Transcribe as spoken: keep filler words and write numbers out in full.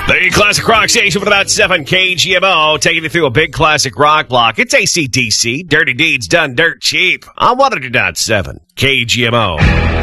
The classic rock station with about seven K G M O, taking you through a big classic rock block. It's A C D C, Dirty Deeds Done Dirt Cheap on one hundred point seven K G M O.